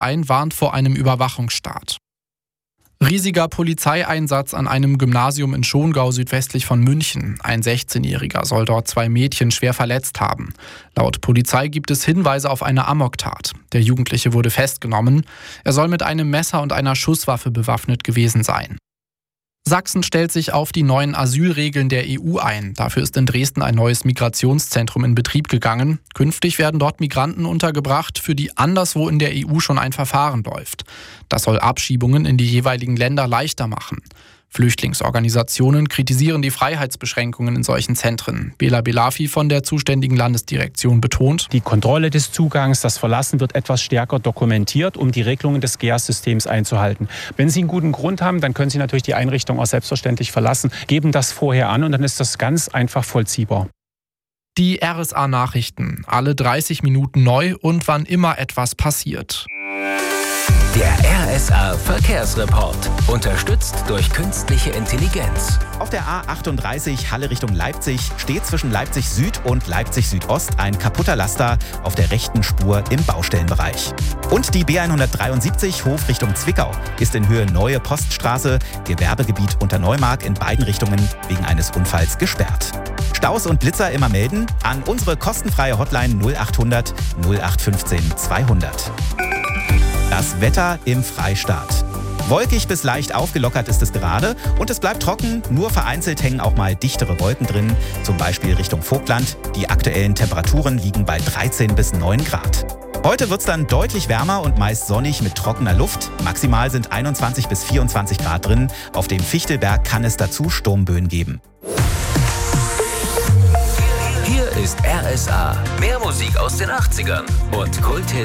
Ein warnt vor einem Überwachungsstaat. Riesiger Polizeieinsatz an einem Gymnasium in Schongau südwestlich von München. Ein 16-Jähriger soll dort 2 Mädchen schwer verletzt haben. Laut Polizei gibt es Hinweise auf eine Amoktat. Der Jugendliche wurde festgenommen. Er soll mit einem Messer und einer Schusswaffe bewaffnet gewesen sein. Sachsen stellt sich auf die neuen Asylregeln der EU ein. Dafür ist in Dresden ein neues Migrationszentrum in Betrieb gegangen. Künftig werden dort Migranten untergebracht, für die anderswo in der EU schon ein Verfahren läuft. Das soll Abschiebungen in die jeweiligen Länder leichter machen. Flüchtlingsorganisationen kritisieren die Freiheitsbeschränkungen in solchen Zentren. Bela Belafi von der zuständigen Landesdirektion betont: Die Kontrolle des Zugangs, das Verlassen wird etwas stärker dokumentiert, um die Regelungen des GEAS-Systems einzuhalten. Wenn Sie einen guten Grund haben, dann können Sie natürlich die Einrichtung auch selbstverständlich verlassen, geben das vorher an und dann ist das ganz einfach vollziehbar. Die RSA-Nachrichten, alle 30 Minuten neu und wann immer etwas passiert. Der RSA-Verkehrsreport, unterstützt durch künstliche Intelligenz. Auf der A38 Halle Richtung Leipzig steht zwischen Leipzig Süd und Leipzig Südost ein kaputter Laster auf der rechten Spur im Baustellenbereich. Und die B173 Hof Richtung Zwickau ist in Höhe Neue Poststraße, Gewerbegebiet unter Neumark in beiden Richtungen wegen eines Unfalls gesperrt. Staus und Blitzer immer melden an unsere kostenfreie Hotline 0800 0815 200. Das Wetter im Freistaat. Wolkig bis leicht aufgelockert ist es gerade und es bleibt trocken, nur vereinzelt hängen auch mal dichtere Wolken drin, zum Beispiel Richtung Vogtland. Die aktuellen Temperaturen liegen bei 13 bis 9 Grad. Heute wird es dann deutlich wärmer und meist sonnig mit trockener Luft. Maximal sind 21 bis 24 Grad drin. Auf dem Fichtelberg kann es dazu Sturmböen geben. Hier ist RSA. Mehr Musik aus den 80ern und Kult